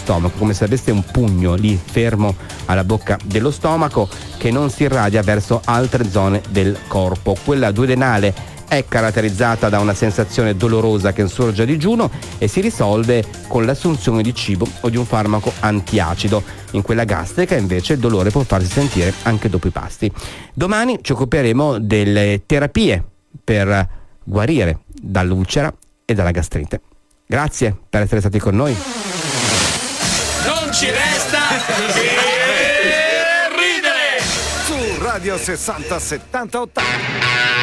stomaco, come se avesse un pugno lì fermo alla bocca dello stomaco che non si irradia verso altre zone del corpo. Quella duodenale è caratterizzata da una sensazione dolorosa che insorge a digiuno e si risolve con l'assunzione di cibo o di un farmaco antiacido. In quella gastrica invece il dolore può farsi sentire anche dopo i pasti. Domani ci occuperemo delle terapie per guarire dall'ulcera e dalla gastrite. Grazie per essere stati con noi. Non ci resta che ridere su Radio 60 70 80.